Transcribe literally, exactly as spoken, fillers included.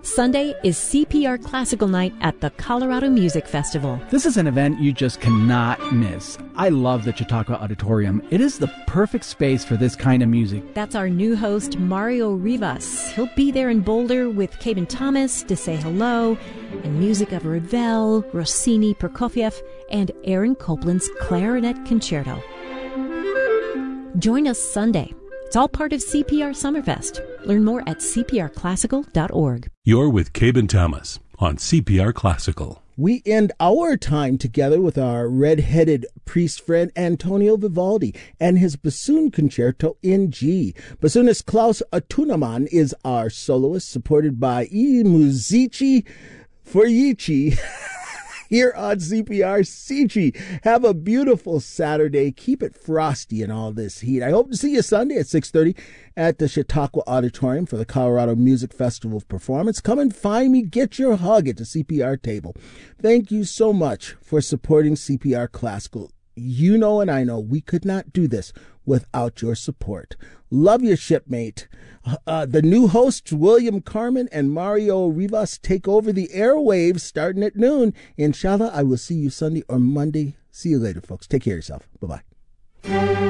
Sunday is C P R Classical Night at the Colorado Music Festival. This is an event you just cannot miss. I love the Chautauqua Auditorium. It is the perfect space for this kind of music. That's our new host, Mario Rivas. He'll be there in Boulder with Caben Thomas to say hello, and music of Ravel, Rossini, Prokofiev, and Aaron Copland's Clarinet Concerto. Join us Sunday. It's all part of C P R Summerfest. Learn more at c p r classical dot org. You're with Caben Thomas on C P R Classical. We end our time together with our red-headed priest friend Antonio Vivaldi and his bassoon concerto in G. Bassoonist Klaus Atunemann is our soloist, supported by I Musici Forici. Here on C P R C G. Have a beautiful Saturday. Keep it frosty in all this heat. I hope to see you Sunday at six thirty at the Chautauqua Auditorium for the Colorado Music Festival performance. Come and find me. Get your hug at the C P R table. Thank you so much for supporting C P R Classical. You know and I know we could not do this without your support. Love your shipmate. Uh, the new hosts, William Carmen and Mario Rivas, take over the airwaves starting at noon. Inshallah, I will see you Sunday or Monday. See you later, folks. Take care of yourself. Bye-bye.